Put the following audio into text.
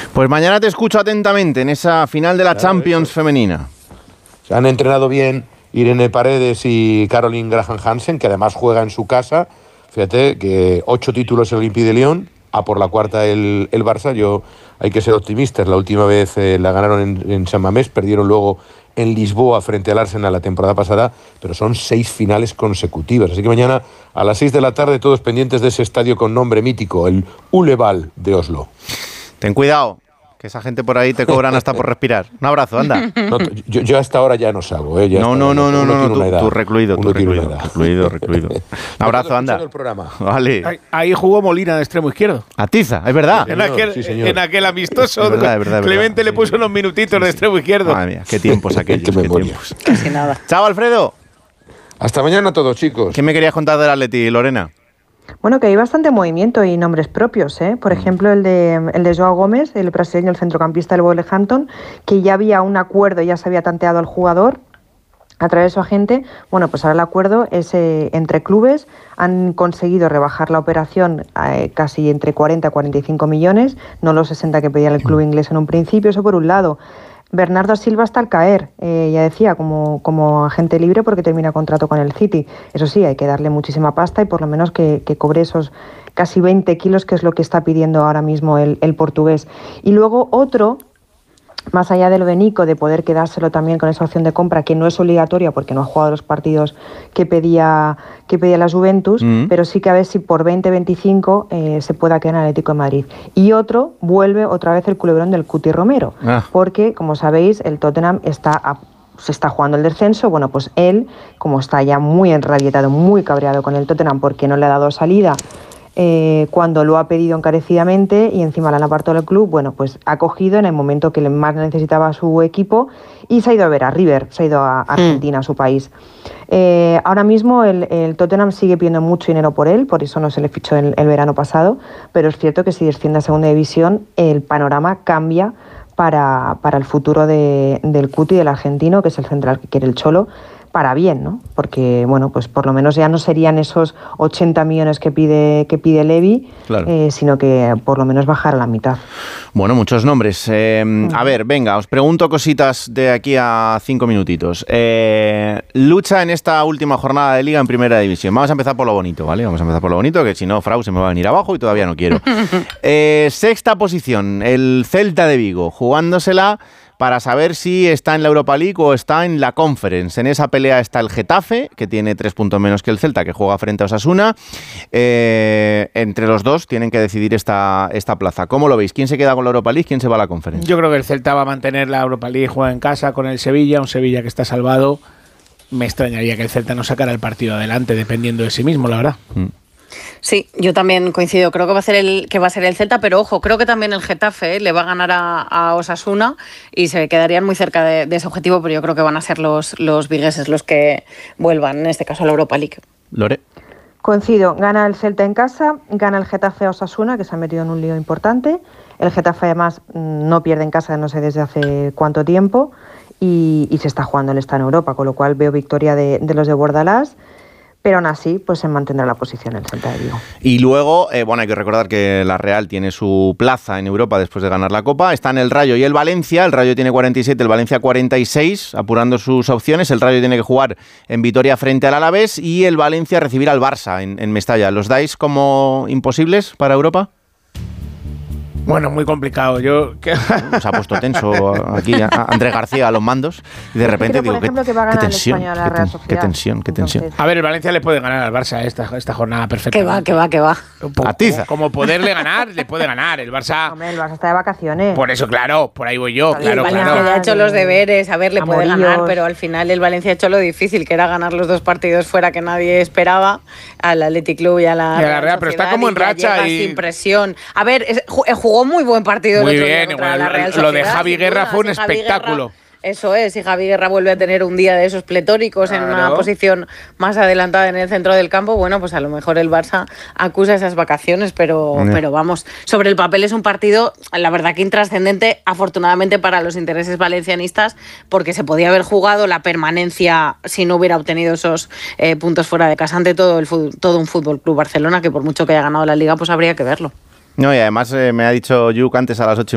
Pues mañana te escucho atentamente en esa final de la Champions femenina. Se han entrenado bien Irene Paredes y Caroline Graham Hansen, que además juega en su casa. Fíjate que 8 títulos el Olympique de Lyon, a por la cuarta el Barça. Hay que ser optimistas. La última vez la ganaron en San Mamés, perdieron luego en Lisboa frente al Arsenal la temporada pasada, pero son 6 finales consecutivas. Así que mañana a las 6 de la tarde todos pendientes de ese estadio con nombre mítico, el Uleval de Oslo. Ten cuidado, que esa gente por ahí te cobran hasta por respirar. Un abrazo, anda. No, yo hasta ahora ya no salgo. Tú recluido. Un abrazo, anda. Vale. Ahí jugó Molina de extremo izquierdo. Atiza, es verdad. En aquel amistoso. Es verdad, Clemente le puso unos minutitos de extremo izquierdo. Madre mía, qué tiempos aquellos. Qué tiempos. Casi nada. Chao, Alfredo. Hasta mañana a todos, chicos. ¿Qué me querías contar del Atleti, Lorena? Bueno, que hay bastante movimiento y nombres propios, ¿eh? Por ejemplo, el de Joao Gómez, el brasileño, el centrocampista del Wolverhampton, que ya había un acuerdo, ya se había tanteado al jugador a través de su agente. Bueno, pues ahora el acuerdo es entre clubes. Han conseguido rebajar la operación casi entre 40 y 45 millones, no los 60 que pedía el club inglés en un principio, eso por un lado. Bernardo Silva está al caer, ya decía, como agente libre porque termina contrato con el City. Eso sí, hay que darle muchísima pasta y por lo menos que cobre esos casi 20 kilos, que es lo que está pidiendo ahora mismo el portugués. Y luego otro, más allá de lo de Nico, de poder quedárselo también con esa opción de compra, que no es obligatoria porque no ha jugado los partidos que pedía la Juventus, pero sí que a ver si por 20-25 se pueda quedar en el Atlético de Madrid. Y otro, vuelve otra vez el culebrón del Cuti Romero, porque, como sabéis, el Tottenham se está jugando el descenso. Bueno, pues él, como está ya muy enrabietado, muy cabreado con el Tottenham porque no le ha dado salida cuando lo ha pedido encarecidamente y encima la han apartado del club, bueno, pues ha cogido en el momento que más necesitaba a su equipo y se ha ido a ver a River, se ha ido a Argentina, a su país. Ahora mismo el Tottenham sigue pidiendo mucho dinero por él, por eso no se le fichó el verano pasado, pero es cierto que si desciende a segunda división el panorama cambia para el futuro del Cuti, del argentino, que es el central que quiere el Cholo, para bien, ¿no? Porque, bueno, pues por lo menos ya no serían esos 80 millones que pide Levy, claro, sino que por lo menos bajar a la mitad. Bueno, muchos nombres. A ver, venga, os pregunto cositas de aquí a 5 minutitos. Lucha en esta última jornada de Liga en Primera División. Vamos a empezar por lo bonito, ¿vale? Vamos a empezar por lo bonito, que si no, Frau se me va a venir abajo y todavía no quiero. Sexta posición, el Celta de Vigo, jugándosela para saber si está en la Europa League o está en la Conference. En esa pelea está el Getafe, que tiene 3 puntos menos que el Celta, que juega frente a Osasuna. Entre los dos tienen que decidir esta plaza. ¿Cómo lo veis? ¿Quién se queda con la Europa League? ¿Quién se va a la Conference? Yo creo que el Celta va a mantener la Europa League, juega en casa con el Sevilla, un Sevilla que está salvado. Me extrañaría que el Celta no sacara el partido adelante, dependiendo de sí mismo, la verdad. Sí, yo también coincido, creo que va a ser el Celta, pero ojo, creo que también el Getafe le va a ganar a Osasuna y se quedarían muy cerca de ese objetivo, pero yo creo que van a ser los vigueses los que vuelvan, en este caso a la Europa League. Lore. Coincido, gana el Celta en casa, gana el Getafe a Osasuna, que se ha metido en un lío importante. El Getafe además no pierde en casa, no sé desde hace cuánto tiempo, y se está jugando, él está en Europa, con lo cual veo victoria de los de Bordalás. Pero aún así, pues se mantendrá la posición el Celta de Vigo. Y luego, bueno, hay que recordar que la Real tiene su plaza en Europa después de ganar la Copa. Están el Rayo y el Valencia. El Rayo tiene 47, el Valencia 46, apurando sus opciones. El Rayo tiene que jugar en Vitoria frente al Alavés y el Valencia recibir al Barça en Mestalla. ¿Los dais como imposibles para Europa? Bueno, muy complicado. Se ha puesto tenso aquí Andrés García a los mandos y de repente digo, qué tensión, qué tensión. Entonces, a ver, el Valencia le puede ganar al Barça esta jornada perfectamente. Que va. Atiza. Como poderle ganar, le puede ganar. El Barça... Hombre, el Barça está de vacaciones. Por eso, claro, por ahí voy yo. Claro. El Valencia ya ha hecho los deberes, a ver, le puede ganar, pero al final el Valencia ha hecho lo difícil, que era ganar los 2 partidos fuera que nadie esperaba, al Athletic Club y a la Real, pero está como en racha y sin presión. A ver, jugó muy buen partido muy el otro bien, día contra la Real Sociedad, lo de Javi Guerra fue un espectáculo. Eso es, y Javi Guerra vuelve a tener un día de esos pletóricos en una posición más adelantada en el centro del campo, bueno, pues a lo mejor el Barça acusa esas vacaciones, pero vamos, sobre el papel es un partido, la verdad que intrascendente, afortunadamente para los intereses valencianistas, porque se podía haber jugado la permanencia si no hubiera obtenido esos puntos fuera de casa ante todo un Fútbol Club Barcelona, que por mucho que haya ganado la Liga, pues habría que verlo. No, y además me ha dicho Yuk antes a las 8:30